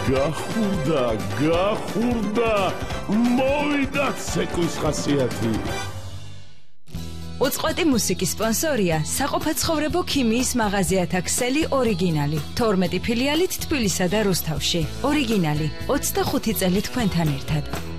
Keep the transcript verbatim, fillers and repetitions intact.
გახურდა, გახურდა, მოვიდა ცეკვის ხასიათი. უწყვეტი მუსიკის სპონსორია საყოფაცხოვრებო ქიმიის მაღაზია „თაქსელი ორიგინალი“. თორმეტი ფილიალით თბილისსა და რუსთავში. ორიგინალი ოცდახუთი წელი თქვენთან ერთად.